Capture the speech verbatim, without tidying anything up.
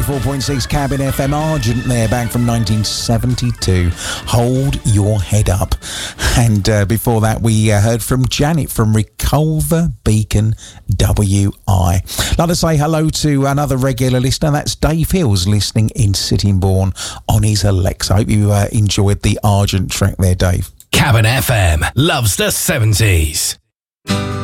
four point six Cabin F M. Argent there, back from nineteen seventy-two. Hold Your Head Up. And uh, before that, we uh, heard from Janet from Reculver Beacon W I. I'd like to say hello to another regular listener. That's Dave Hills, listening in Sittingbourne on his Alexa. I hope you uh, enjoyed the Argent track there, Dave. Cabin F M loves the seventies.